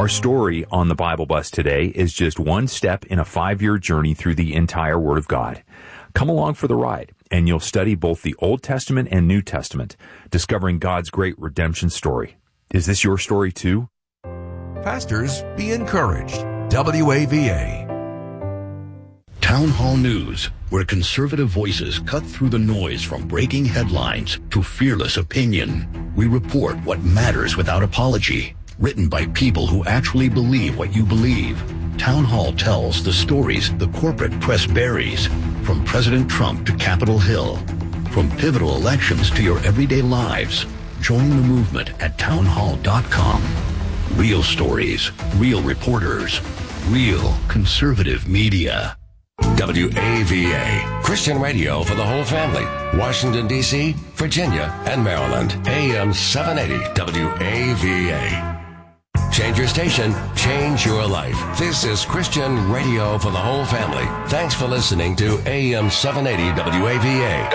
Our story on the Bible Bus today is just one step in a 5-year journey through the entire Word of God. Come along for the ride, and you'll study both the Old Testament and New Testament, discovering God's great redemption story. Is this your story too? Pastors, be encouraged. WAVA. Town Hall News, where conservative voices cut through the noise from breaking headlines to fearless opinion. We report what matters without apology. Written by people who actually believe what you believe. Town Hall tells the stories the corporate press buries, from President Trump to Capitol Hill, from pivotal elections to your everyday lives. Join the movement at townhall.com. Real stories, real reporters, real conservative media. WAVA, Christian radio for the whole family. Washington, D.C., Virginia, and Maryland. AM 780 WAVA. Change your station, change your life. This is Christian radio for the whole family. Thanks for listening to AM 780 WAVA.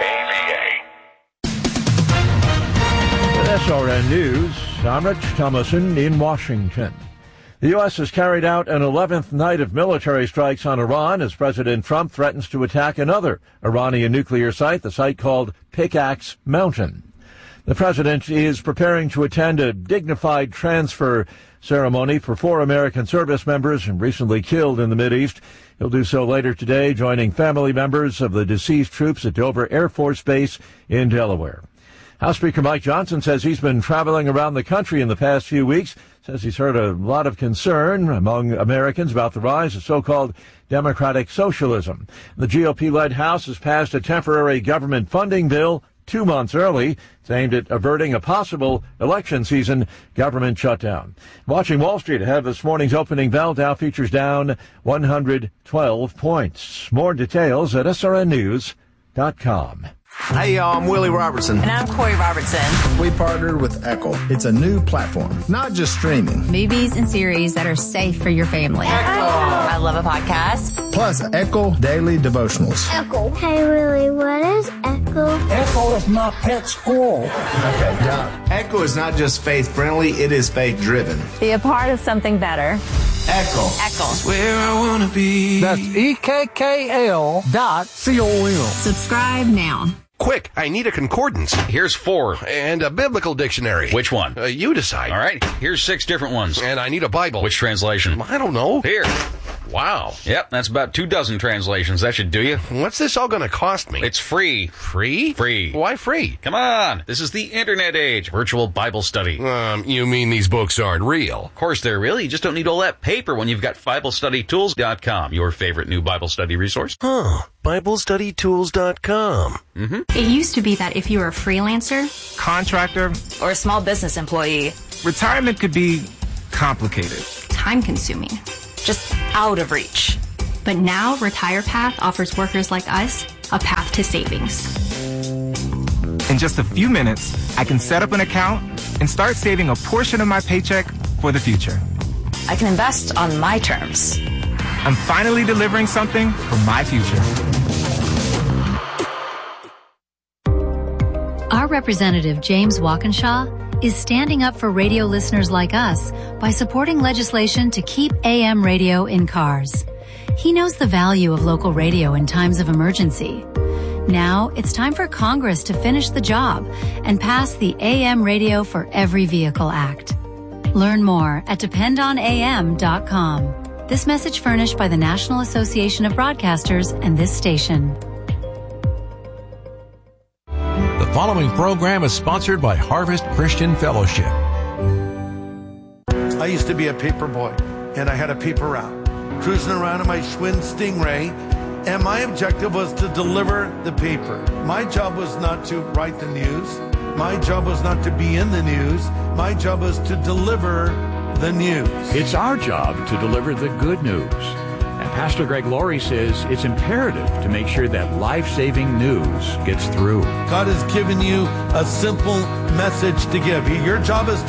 With SRN News, I'm Rich Thomason in Washington. The U.S. has carried out an 11th night of military strikes on Iran as President Trump threatens to attack another Iranian nuclear site, the site called Pickaxe Mountain. The president is preparing to attend a dignified transfer ceremony for 4 American service members recently killed in the Mideast. He'll do so later today, joining family members of the deceased troops at Dover Air Force Base in Delaware. House Speaker Mike Johnson says he's been traveling around the country in the past few weeks, says he's heard a lot of concern among Americans about the rise of so-called democratic socialism. The GOP-led House has passed a temporary government funding bill 2 months early. It's aimed at averting a possible election season government shutdown. Watching Wall Street ahead of this morning's opening bell, Dow futures down 112 points. More details at srnnews.com. Hey, y'all, I'm Willie Robertson. And I'm Corey Robertson. We partnered with Echo. It's a new platform, not just streaming. Movies and series that are safe for your family. Echo. I love a podcast. Plus, Echo Daily Devotionals. Echo. Hey, Willie, what is Echo? Echo is my pet squirrel. Okay, now, Echo is not just faith-friendly, it is faith-driven. Be a part of something better. Echo. Echo. Where I want to be. That's EKKL.com. Subscribe now. Quick, I need a concordance. Here's 4. And a biblical dictionary. Which one? You decide. All right, here's 6 different ones. And I need a Bible. Which translation? I don't know. Here. Wow. Yep, that's about 24 translations. That should do you. What's this all going to cost me? It's free. Free? Free. Why free? Come on. This is the internet age. Virtual Bible study. You mean these books aren't real? Of course they're real. You just don't need all that paper when you've got BibleStudyTools.com, your favorite new Bible study resource. BibleStudyTools.com. Mm-hmm. It used to be that if you were a freelancer, contractor, or a small business employee, retirement could be complicated, time-consuming, just out of reach. But now RetirePath offers workers like us a path to savings. In just a few minutes, I can set up an account and start saving a portion of my paycheck for the future. I can invest on my terms. I'm finally delivering something for my future. Our representative, James Walkinshaw, is standing up for radio listeners like us by supporting legislation to keep AM radio in cars. He knows the value of local radio in times of emergency. Now it's time for Congress to finish the job and pass the AM Radio for Every Vehicle Act. Learn more at dependonam.com. This message furnished by the National Association of Broadcasters and this station. The following program is sponsored by Harvest Christian Fellowship. I used to be a paper boy, and I had a paper route, cruising around in my Schwinn Stingray, and my objective was to deliver the paper. My job was not to write the news. My job was not to be in the news. My job was to deliver the news. It's our job to deliver the good news. And Pastor Greg Laurie says it's imperative to make sure that life-saving news gets through. God has given you a simple message to give. Your job is